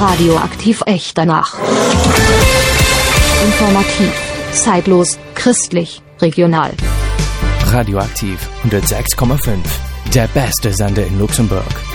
Radioaktiv echt danach. Informativ, zeitlos, christlich, regional. Radioaktiv 106,5. Der beste Sender in Luxemburg.